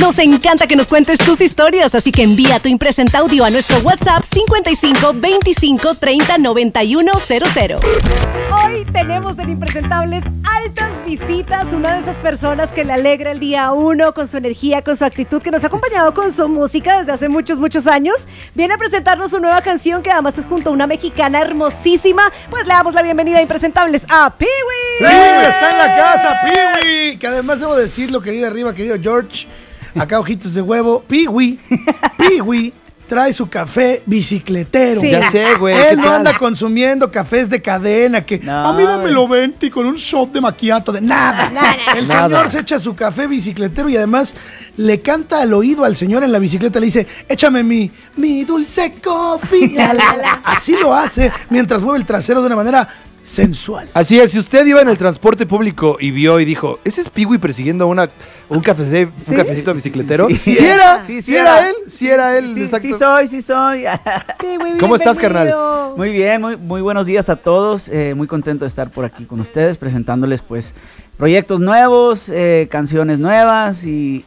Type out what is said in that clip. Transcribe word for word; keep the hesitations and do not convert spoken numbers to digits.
Nos encanta que nos cuentes tus historias, así que envía tu impresenta audio a nuestro WhatsApp cincuenta y cinco veinticinco treinta noventa y uno cero cero. Hoy tenemos en Impresentables altas visitas, una de esas personas que le alegra el día a uno con su energía, con su actitud, que nos ha acompañado con su música desde hace muchos, muchos años. Viene a presentarnos su nueva canción, que además es junto a una mexicana hermosísima. Pues le damos la bienvenida a Impresentables a Pee-wee. ¡Pee-wee está en la casa, Pee-wee! Que además debo decirlo, querido arriba, querido George, acá ojitos de huevo, Pee-wee, Pee-wee trae su café bicicletero. Sí. Ya sé, güey. Él no anda consumiendo cafés de cadena, que no, a mí dámelo venti con un shot de macchiato, de nada. El Nada. señor se echa su café bicicletero y además le canta al oído al señor en la bicicleta, le dice, échame mi, mi dulce coffee. La, la, la. Así lo hace mientras mueve el trasero de una manera sensual. Así es, si usted iba en el transporte público y vio y dijo, ¿ese es Pee-wee persiguiendo una, un, café, un ¿Sí? cafecito bicicletero? Sí, sí, ¿Sí era? sí, ¿Sí, sí era era. él? ¿Sí era él? Sí, Exacto. sí soy, sí soy. Pee-wee, ¿Cómo estás, bienvenido. Muy bien, muy, muy buenos días a todos. Eh, muy contento de estar por aquí con ustedes, presentándoles pues proyectos nuevos, eh, canciones nuevas y,